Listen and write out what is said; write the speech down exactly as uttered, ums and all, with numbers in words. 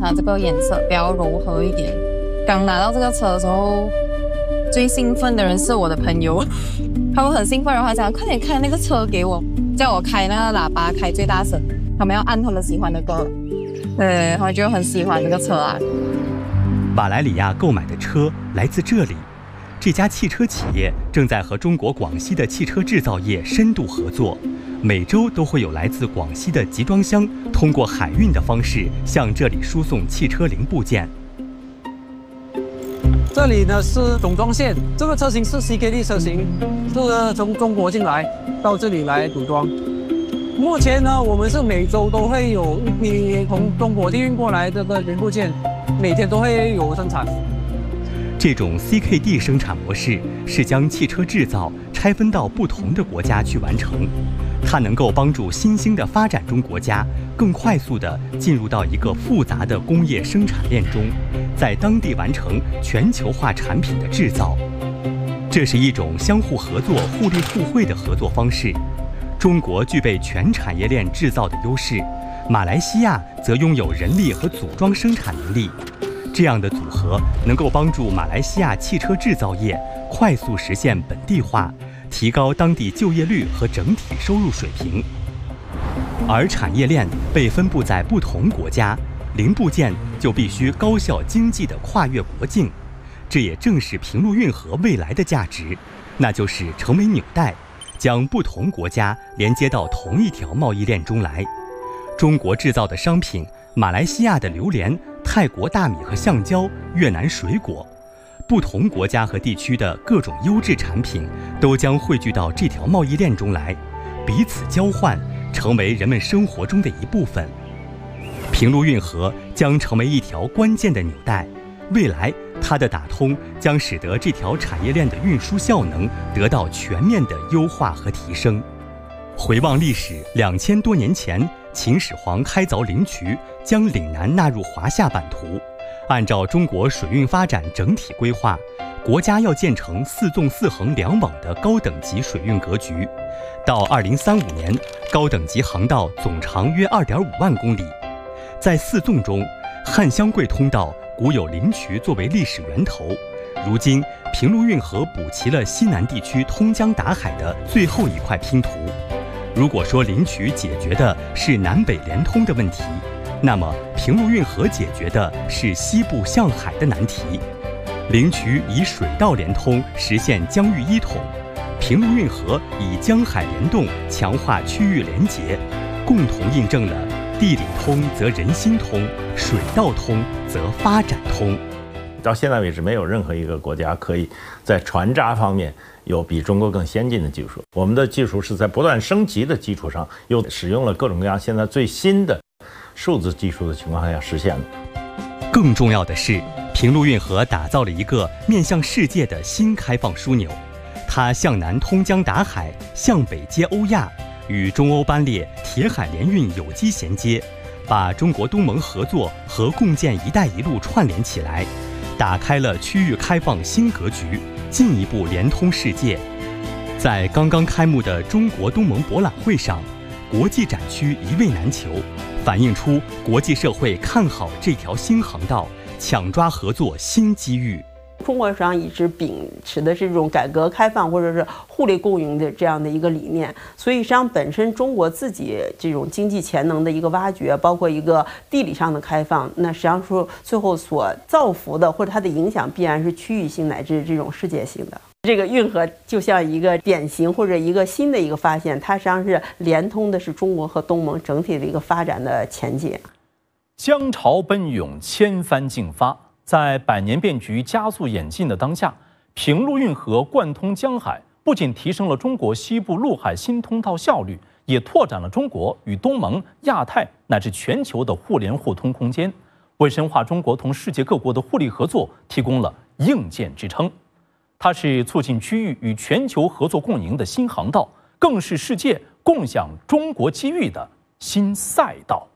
它这个颜色比较柔和一点。刚拿到这个车的时候，最兴奋的人是我的朋友，他们很兴奋，然后他讲快点开那个车给我，叫我开那个喇叭开最大声，他们要按他们喜欢的歌。对，他们就很喜欢这个车啊。 马来里亚购买的车来自这里，这家汽车企业正在和中国广西的汽车制造业深度合作，每周都会有来自广西的集装箱通过海运的方式向这里输送汽车零部件。 这里呢是总装线，这个车型是 C K D 车型，是从中国进来到这里来组装。目前呢，我们是每周都会有一批从中国运过来这个零部件，每天都会有生产。 这种 C K D 生产模式是将汽车制造拆分到不同的国家去完成，它能够帮助新兴的发展中国家更快速地进入到一个复杂的工业生产链中，在当地完成全球化产品的制造。这是一种相互合作、互利互惠的合作方式。中国具备全产业链制造的优势，马来西亚则拥有人力和组装生产能力。这样的组合能够帮助马来西亚汽车制造业快速实现本地化，提高当地就业率和整体收入水平。而产业链被分布在不同国家，零部件就必须高效经济地跨越国境。这也正是平陆运河未来的价值，那就是成为纽带，将不同国家连接到同一条贸易链中来。中国制造的商品，马来西亚的榴莲，泰国大米和橡胶，越南水果，不同国家和地区的各种优质产品都将汇聚到这条贸易链中来，彼此交换，成为人们生活中的一部分。平陆运河将成为一条关键的纽带，未来它的打通将使得这条产业链的运输效能得到全面的优化和提升。回望历史，两千多年前，秦始皇开凿灵渠，将岭南纳入华夏版图。按照中国水运发展整体规划，国家要建成四纵四横两网的高等级水运格局。到二零三五年，高等级航道总长约二点五万公里。在四纵中，汉湘桂通道古有灵渠作为历史源头，如今平陆运河补齐了西南地区通江达海的最后一块拼图。如果说灵渠解决的是南北连通的问题，那么平陆运河解决的是西部向海的难题。灵渠以水道连通，实现疆域一统；平陆运河以江海联动，强化区域连结，共同印证了地理通则人心通，水道通则发展通。 到现在为止，没有任何一个国家可以在船闸方面有比中国更先进的技术。我们的技术是在不断升级的基础上，又使用了各种各样现在最新的数字技术的情况下实现的。 更重要的是，平陆运河打造了一个面向世界的新开放枢纽，它向南通江达海，向北接欧亚，与中欧班列铁海联运有机衔接，把中国东盟合作和共建“一带一路”串联起来，打开了区域开放新格局，进一步连通世界。在刚刚开幕的中国东盟博览会上，国际展区一位难求，反映出国际社会看好这条新航道，抢抓合作新机遇。 中国实际上一直秉持的是这种改革开放或者是互利共赢的这样的一个理念，所以实际上本身中国自己这种经济潜能的一个挖掘，包括一个地理上的开放，那实际上说最后所造福的或者它的影响必然是区域性乃至这种世界性的。这个运河就像一个典型或者一个新的一个发现，它实际上是连通的是中国和东盟整体的一个发展的前景。 江潮奔涌，千帆竞发。在百年变局加速演进的当下，平陆运河贯通江海，不仅提升了中国西部陆海新通道效率，也拓展了中国与东盟、亚太乃至全球的互联互通空间，为深化中国同世界各国的互利合作提供了硬件支撑。它是促进区域与全球合作共赢的新航道，更是世界共享中国机遇的新赛道。